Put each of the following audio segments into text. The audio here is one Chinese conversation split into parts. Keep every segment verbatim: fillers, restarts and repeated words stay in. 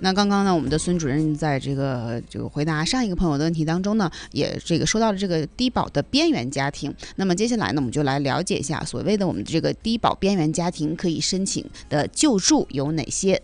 那刚刚呢，我们的孙主任在这个这个回答上一个朋友的问题当中呢，也这个说到了这个低保的边缘家庭。那么接下来呢，我们就来了解一下所谓的我们这个低保边缘家庭可以申请的救助有哪些。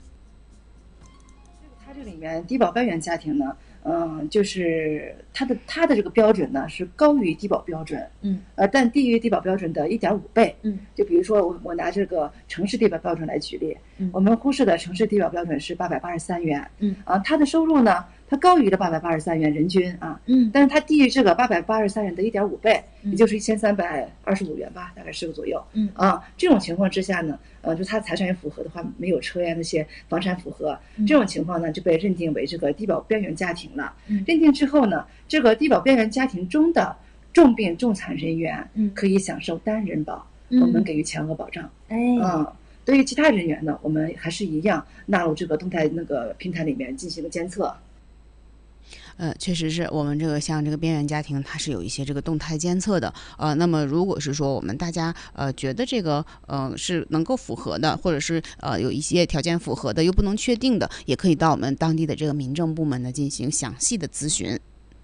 它这里面低保边缘家庭呢，嗯，就是它的它的这个标准呢是高于低保标准， 嗯， 呃，但低于低保标准的一点五倍， 嗯， 就比如说我我拿这个城市低保标准来举例， 嗯， 我们呼市的城市低保标准是八百八十三元， 嗯， 啊，他的收入呢，它高于了八百八十三元人均啊， 嗯， 但是它低于这个八百八十三元的一点五倍， 嗯， 也就是一千三百二十五元吧，大概是个左右， 嗯， 啊，这种情况之下呢，呃，就他财产也符合的话，没有车呀那些房产符合， 嗯， 这种情况呢就被认定为这个低保边缘家庭了。 嗯， 认定之后呢，这个低保边缘家庭中的重病重残人员， 嗯， 可以享受单人保， 嗯， 我们给予全额保障。 哎， 嗯，对于其他人员呢，我们还是一样纳入这个动态那个平台里面进行监测。 呃，确实是我们这个像这个边缘家庭，它是有一些这个动态监测的。呃，那么如果是说我们大家呃觉得这个呃是能够符合的，或者是呃有一些条件符合的又不能确定的，也可以到我们当地的这个民政部门呢进行详细的咨询。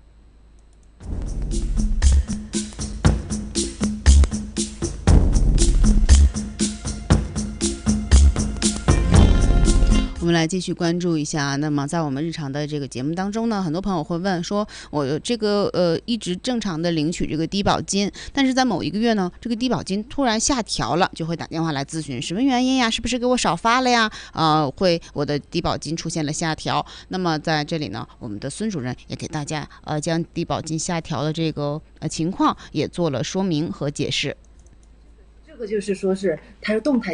我们来继续关注一下。那么在我们日常的这个节目当中呢，很多朋友会问说，我这个呃一直正常的领取这个低保金，但是在某一个月呢，这个低保金突然下调了，就会打电话来咨询什么原因呀？是不是给我少发了呀？呃，会我的低保金出现了下调。那么在这里呢，我们的孙主任也给大家呃将低保金下调的这个呃情况也做了说明和解释。 这个就是说是它是动态